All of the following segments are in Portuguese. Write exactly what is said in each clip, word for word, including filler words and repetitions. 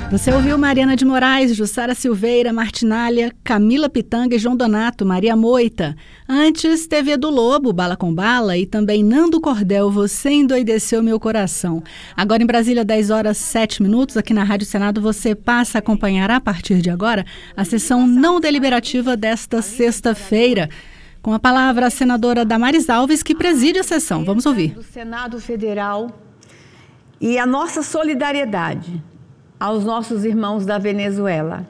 Você ouviu Mariana de Moraes, Jussara Silveira, Martinália, Camila Pitanga e João Donato, Maria Moita. Antes teve Edu Lobo, Bala com Bala, e também Nando Cordel, Você Endoideceu Meu Coração. Agora em Brasília, dez horas, sete minutos, aqui na Rádio Senado, você passa a acompanhar a partir de agora a sessão não deliberativa desta sexta-feira. Com a palavra a senadora Damares Alves, que preside a sessão. Vamos ouvir. Do Senado Federal e a nossa solidariedade aos nossos irmãos da Venezuela.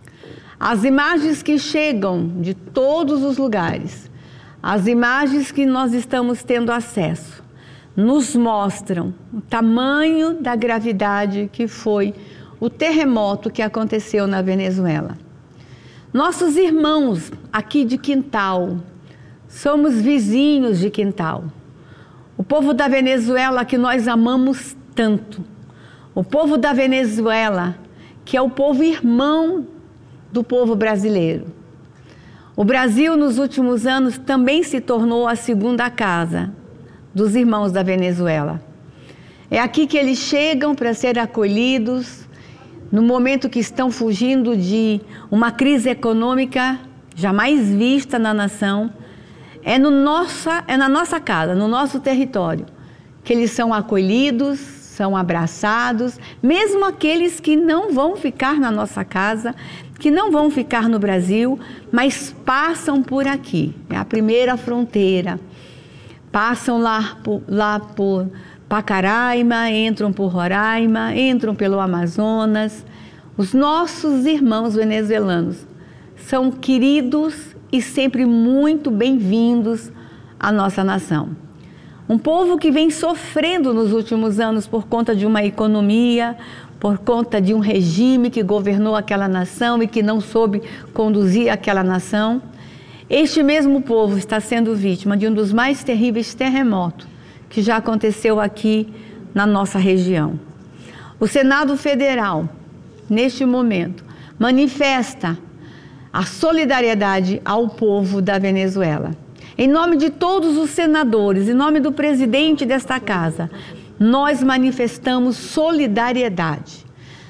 As imagens que chegam de todos os lugares, as imagens que nós estamos tendo acesso, nos mostram o tamanho da gravidade que foi o terremoto que aconteceu na Venezuela. Nossos irmãos aqui de quintal, somos vizinhos de quintal. O povo da Venezuela que nós amamos tanto. O povo da Venezuela, que é o povo irmão do povo brasileiro. O Brasil, nos últimos anos, também se tornou a segunda casa dos irmãos da Venezuela. É aqui que eles chegam para ser acolhidos, no momento que estão fugindo de uma crise econômica jamais vista na nação. É, no nossa, é na nossa casa, no nosso território, que eles são acolhidos, são abraçados, mesmo aqueles que não vão ficar na nossa casa, que não vão ficar no Brasil, mas passam por aqui. É a primeira fronteira. Passam lá por, lá por Pacaraima, entram por Roraima, entram pelo Amazonas. Os nossos irmãos venezuelanos são queridos e sempre muito bem-vindos à nossa nação. Um povo que vem sofrendo nos últimos anos por conta de uma economia, por conta de um regime que governou aquela nação e que não soube conduzir aquela nação. Este mesmo povo está sendo vítima de um dos mais terríveis terremotos que já aconteceu aqui na nossa região. O Senado Federal, neste momento, manifesta a solidariedade ao povo da Venezuela. Em nome de todos os senadores, em nome do presidente desta casa, nós manifestamos solidariedade.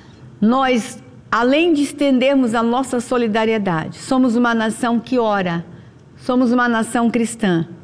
Nós, além de estendermos a nossa solidariedade, somos uma nação que ora, somos uma nação cristã.